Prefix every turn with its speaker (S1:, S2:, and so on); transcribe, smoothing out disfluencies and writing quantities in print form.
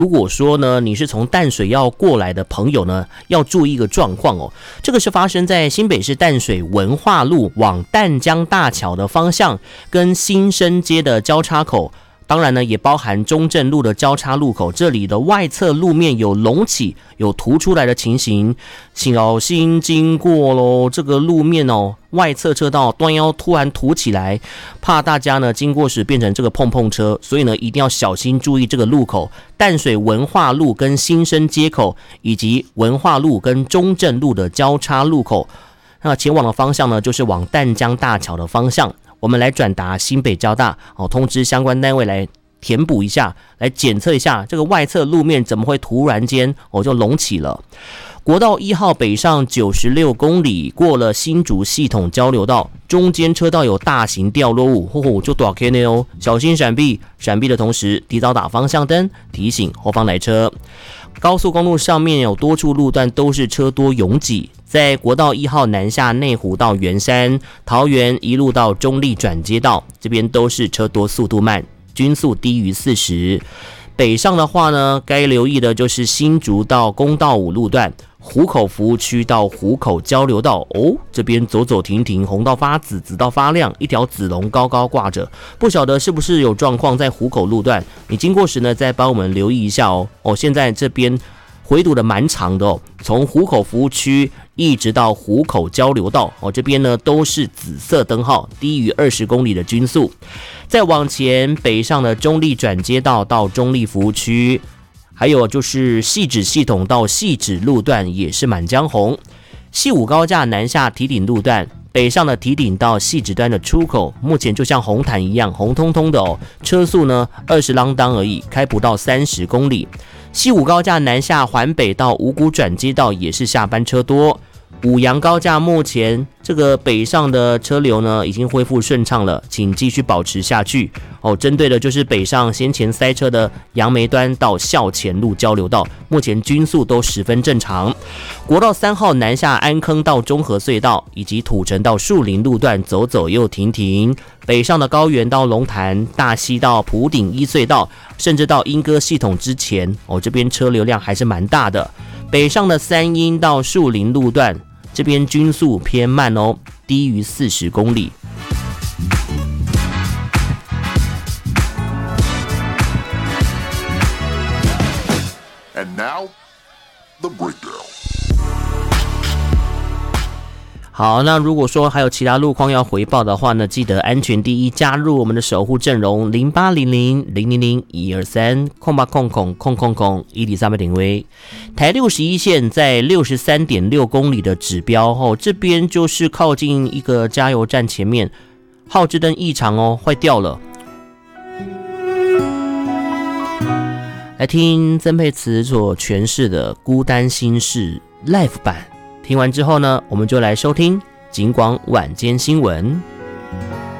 S1: 如果说呢，你是从淡水要过来的朋友呢，要注意一个状况哦。这个是发生在新北市淡水文化路往淡江大桥的方向，跟新生街的交叉口。当然呢，也包含中正路的交叉路口，这里的外侧路面有隆起、有凸出来的情形，小心经过咯。这个路面哦，外侧车道端腰突然凸起来，怕大家呢经过时变成这个碰碰车，所以呢一定要小心注意这个路口，淡水文化路跟新生街口，以及文化路跟中正路的交叉路口。那前往的方向呢，就是往淡江大桥的方向。我们来转达新北交大通知相关单位来填补一下，来检测一下这个外侧路面怎么会突然间就隆起了。国道1号北上96公里，过了新竹系统交流道，中间车道有大型掉落物，就大 K 呢哦，小心闪避。闪避的同时，提早打方向灯，提醒后方来车。高速公路上面有多处路段都是车多拥挤，在国道1号南下内湖到圆山、桃园一路到中立转接道，这边都是车多速度慢，均速低于40。北上的话呢，该留意的就是新竹到公道5路段，湖口服务区到湖口交流道这边走走停停，红到发紫，紫到发亮，一条紫龙高高挂着，不晓得是不是有状况在湖口路段，你经过时呢再帮我们留意一下现在这边回堵的蛮长的从湖口服务区一直到湖口交流道这边呢都是紫色灯号，低于20公里的均速。再往前北上的中立转接道到中立服务区，还有就是汐止系统到汐止路段也是满江红。汐五高架南下堤顶路段，北上的堤顶到汐止端的出口，目前就像红毯一样红彤彤的车速呢20啷当而已，开不到30公里。汐五高架南下环北到五股转接道也是下班车多。五杨高架目前这个北上的车流呢已经恢复顺畅了，请继续保持下去针对的就是北上先前塞车的杨梅端到校前路交流道，目前均速都十分正常。国道3号南下安坑到中和隧道，以及土城到树林路段走走又停停。北上的高原到龙潭、大溪到埔顶一隧道，甚至到莺歌系统之前这边车流量还是蛮大的。北上的三鶯到树林路段，这边均速偏慢低于40公里。
S2: And now, the breakdown.
S1: 好，那如果说还有其他路况要回报的话呢，记得安全第一，加入我们的守护阵容0800-000-123-000-103-1台61线在 63.6 公里的指标这边就是靠近一个加油站前面，号志灯异常坏掉了。来听曾沛慈所诠释的《孤单心事》Live 版。听完之后呢，我们就来收听警广晚间新闻。